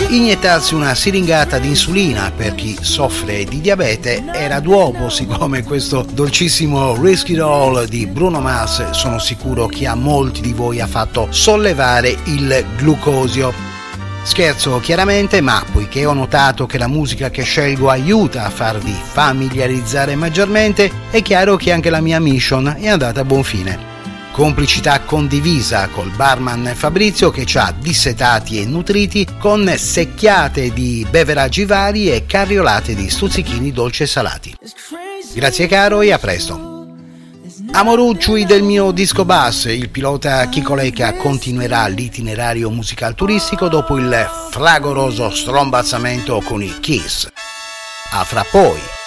iniettarsi una siringata di insulina per chi soffre di diabete era d'uopo, siccome questo dolcissimo Risk It All di Bruno Mars sono sicuro che a molti di voi ha fatto sollevare il glucosio. Scherzo chiaramente, ma poiché ho notato che la musica che scelgo aiuta a farvi familiarizzare maggiormente, è chiaro che anche la mia mission è andata a buon fine. Complicità condivisa col barman Fabrizio che ci ha dissetati e nutriti con secchiate di beveraggi vari e carriolate di stuzzichini dolci e salati. Grazie caro e a presto. Amorucciui del mio disco bus, il pilota Chico Lecca continuerà l'itinerario musical turistico dopo il fragoroso strombazzamento con i Kiss. A fra poi.